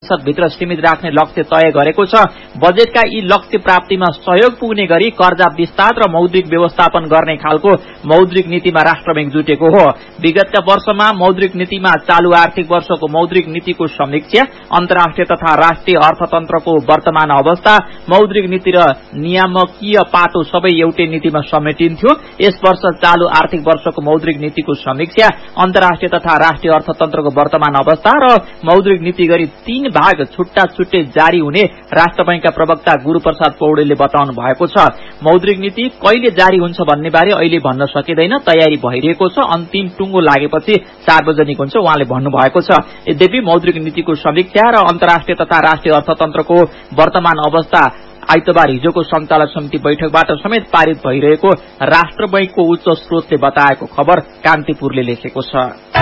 भित्र सीमित राख्ने लक्ष्य तय गरेको छ। बजेटका यी लक्ष्य प्राप्तिमा सहयोग पुग्ने गरी कर्जा विस्तार र मौद्रिक व्यवस्थापन गर्ने खालको मौद्रिक नीतिमा राष्ट्र बैंक जुटेको हो। विगतका वर्षमा मौद्रिक नीतिमा चालू आर्थिक वर्षको मौद्रिक नीतिको समीक्षा, अन्तर्राष्ट्रिय तथा राष्ट्रिय अर्थतन्त्रको वर्तमान अवस्था, मौद्रिक नीति र नियामकीय पाटो सबै एउटै नीतिमा समेटिन्थ्यो। यस वर्ष चालू आर्थिक वर्षको मौद्रिक नीतिको समीक्षा, अन्तर्राष्ट्रिय तथा राष्ट्रिय अर्थतन्त्रको वर्तमान अवस्था र मौद्रिक नीति गरी 3 भाग छुट्टा छुट्टै जारी हुने राष्ट्र बैंकका प्रवक्ता गुरूप्रसाद पौडेलले बताउनु भएको छ। मौद्रिक नीति कहिले जारी हुन्छ भन्ने बारे अहिले भन्न सकिँदैन, तयारी भइरहेको छ, अन्तिम टुङ्गो लागेपछि सार्वजनिक हुन्छ उहाँले भन्नुभएको छ। यद्यपि मौद्रिक नीतिको समीक्षा र अन्तर्राष्ट्रिय तथा राष्ट्रिय अर्थतन्त्रको वर्तमान अवस्था आइतबार हिजोको सञ्चालक समिति बैठकबाट समेत पारित भइरहेको राष्ट्र बैंकको उच्च स्रोतले बताएको खबर कान्तिपुरले लेखेको छ।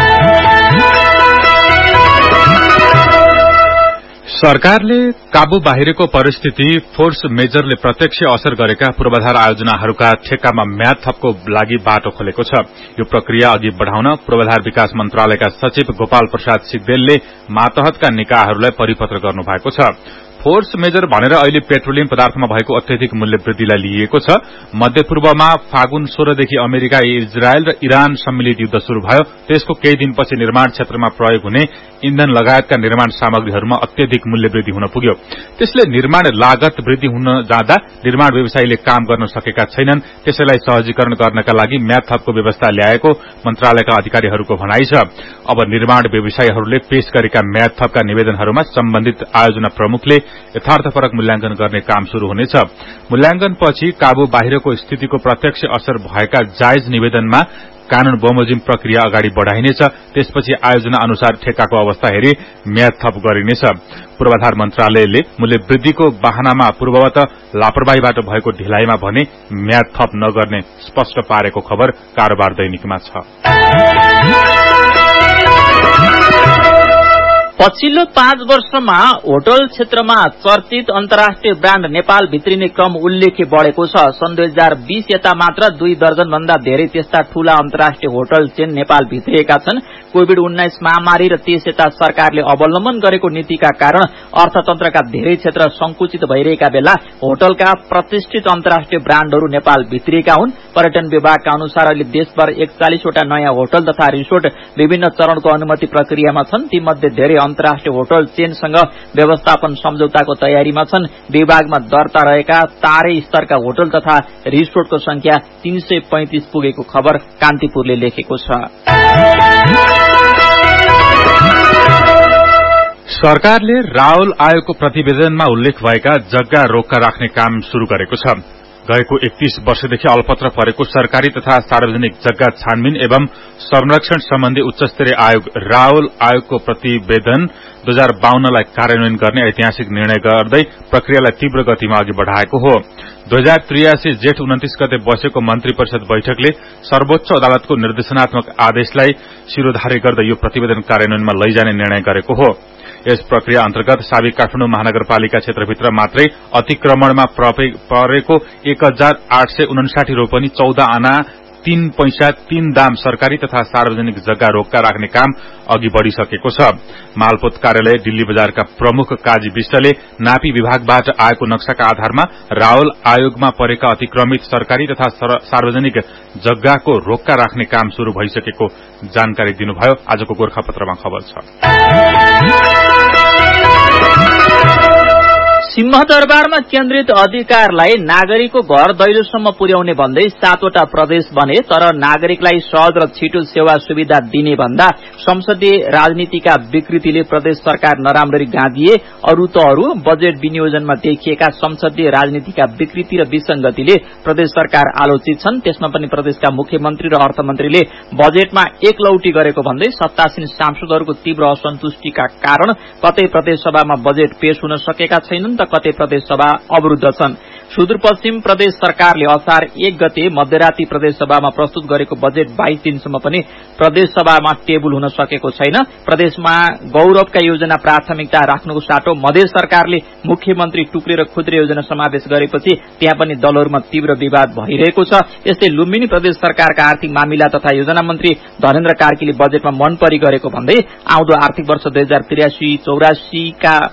सरकारले काबू बाहिरको परिस्थिति फोर्स मेजरले प्रत्यक्ष असर गरेका पूर्वाधार आयोजनाहरूका ठेक्कामा म्याद थपको लागि बाटो खोलेको छ। यो प्रक्रिया अघि बढ़ाउन पूर्वाधार विकास मन्त्रालयका सचिव गोपाल प्रसाद सिग्देलले मातहतका निकायहरूलाई परिपत्र गर्नुभएको छ। फोर्स मेजर भनेर अहिले पेट्रोलियम पदार्थमा भएको अत्यधिक मूल्य वृद्धिलाई लिइएको छ। मध्यपूर्वमा फागुन 16 देखि अमेरिका, इजरायल र इरान सम्मिलित युद्ध शुरू भयो। त्यसको केही दिनपछि निर्माण क्षेत्रमा प्रयोग हुने इन्धन लगायतका निर्माण सामग्रीहरूमा अत्यधिक मूल्य वृद्धि हुन पुग्यो। त्यसले निर्माण लागत वृद्धि हुन जाँदा निर्माण व्यवसायीले काम गर्न सकेका छैनन्। त्यसैलाई सहजीकरण गर्नका लागि म्याद थपको व्यवस्था ल्याएको मन्त्रालयका अधिकारीहरूको भनाइ छ। अब निर्माण व्यवसायीहरूले पेश गरेका म्याद थपका निवेदनहरूमा सम्बन्धित आयोजना प्रमुखले यथार्थपरक मूल्याङ्कन गर्ने काम शुरू हुनेछ। मूल्याङ्कनपछि काबू बाहिरको स्थितिको प्रत्यक्ष असर भएका जायज निवेदनमा कानून बमोजिम प्रक्रिया अगाडि बढ़ाइनेछ। त्यसपछि आयोजना अनुसार ठेक्काको अवस्था हेरी म्याद थप गरिनेछ। पूर्वाधार मन्त्रालयले मूल्य वृद्धिको बहानामा पूर्ववत लापरवाहीबाट भएको ढिलाइमा भने म्याद थप नगर्ने स्पष्ट पारेको खबर कारोबार दैनिकमा छ। पछिल्लो 5 वर्षमा होटल क्षेत्रमा चर्चित अन्तर्राष्ट्रिय ब्राण्ड नेपाल भित्रिने क्रम उल्लेख्य बढ़ेको छ। सन् 2020 यता मात्र 2 दर्जन भन्दा धेरै त्यस्ता ठूला अन्तर्राष्ट्रिय होटल चेन नेपाल भित्रिएका छन्। कोभिड-19 महामारी र त्यस यता सरकारले अवलम्बन गरेको नीतिका कारण अर्थतन्त्रका धेरै क्षेत्र संकुचित भइरहेका बेला होटलका प्रतिष्ठित अन्तर्राष्ट्रिय ब्राण्डहरू नेपाल भित्रिएका हुन्। पर्यटन विभागका अनुसार अहिले देशभर 41 वटा नयाँ होटल तथा रिसोर्ट विभिन्न चरणको अनुमति प्रक्रियामा छन्। तीमध्ये धेरै अन्तर्राष्ट्रिय होटल चेनसँग व्यवस्थापन सम्झौताको तयारीमा छन्। विभागमा दर्ता रहेका तारै स्तरका होटल तथा रिसोर्टको संख्या 335 पुगेको खबर कान्तिपुरले लेखेको छ। सरकारले राहुल आयोगको प्रतिवेदनमा उल्लेख भएका जग्गा रोक्का राख्ने काम शुरू गरेको छ। गएको 31 वर्षदेखि अल्पत्र परेको सरकारी तथा सार्वजनिक जग्गा छानबिन एवं संरक्षण सम्बन्धी उच्चस्तरीय आयोग राहुल आयोगको प्रतिवेदन 2052 लाई कार्यान्वयन गर्ने ऐतिहासिक निर्णय गर्दै प्रक्रियालाई तीव्र गतिमा अघि बढ़ाएको हो। 2083 जेठ 29 गते बसेको मन्त्री परिषद बैठकले सर्वोच्च अदालतको निर्देशनात्मक आदेशलाई शिरोधार्य गर्दै यो प्रतिवेदन कार्यान्वयनमा लैजाने निर्णय गरेको हो। यस प्रक्रिया अन्तर्गत साबिक काठमाडौँ महानगरपालिका क्षेत्रभित्र मात्रै अतिक्रमणमा परेको 1859 रोपनी 14 आना 3 पैसा 3 दाम सरकारी तथा सार्वजनिक जग्गा रोक्का राख्ने काम अघि बढ़िसकेको छ। मालपोत कार्यालय दिल्ली बजारका प्रमुख काजी विष्टले नापी विभागबाट आएको नक्साका आधारमा राहुल आयोगमा परेका अतिक्रमित सरकारी तथा सार्वजनिक जग्गाको रोक्का राख्ने काम शुरू भइसकेको जानकारी दिनुभयो। आजको गोरखापत्रमा खबर छ। सिंहदरबारमा केन्द्रित अधिकारलाई नागरिकको घर दैलोसम्म पुर्याउने भन्दै 7 वटा प्रदेश बने, तर नागरिकलाई सहज र छिटो सेवा सुविधा दिने भन्दा संसदीय राजनीतिका विकृतिले प्रदेश सरकार नराम्ररी गाँदिए। अरू त अरू, बजेट विनियोजनमा देखिएका संसदीय राजनीतिका विकृति र विसंगतिले प्रदेश सरकार आलोचित छन्। त्यसमा पनि प्रदेशका मुख्यमन्त्री र अर्थमन्त्रीले बजेटमा एकलौटी गरेको भन्दै सत्तासीन सांसदहरूको तीव्र असन्तुष्टिका कारण कतै प्रदेश सभामा बजेट पेश हुन सकेका छैनन्, कतै प्रदेश सभा अवरुद्ध छन्। सुदूरपश्चिम प्रदेश सरकारले असार 1 गते मध्यराती प्रदेश सभामा प्रस्तुत गरेको बजेट 22 दिनसम्म पनि प्रदेश सभामा टेबुल हुन सकेको छैन। प्रदेशमा गौरवका योजना प्राथमिकता राख्नुको साटो मधेस सरकारले मुख्यमन्त्री टुक्रे र खुद्रे योजना समावेश गरेपछि त्यहाँ पनि दलहरूमा तीव्र विवाद भइरहेको छ। यस्तै लुम्बिनी प्रदेश सरकारका आर्थिक मामिला तथा योजना मन्त्री धनेन्द्र कार्कीले बजेटमा मनपरी गरेको भन्दै आउँदो आर्थिक वर्ष 2083-84 का